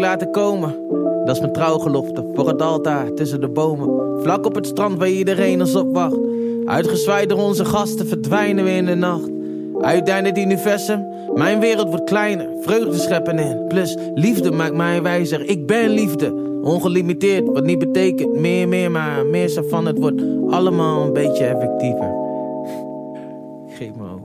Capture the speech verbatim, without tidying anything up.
laten komen. Dat is mijn trouwgelofte, voor het altaar tussen de bomen. Vlak op het strand waar iedereen ons op wacht. Uitgezwaaid door onze gasten verdwijnen we in de nacht. Uiteindelijk het universum, mijn wereld wordt kleiner. Vreugde scheppen in, plus liefde maakt mij wijzer. Ik ben liefde, ongelimiteerd, wat niet betekent meer, meer, maar meer zo van het wordt allemaal een beetje effectiever. Geef me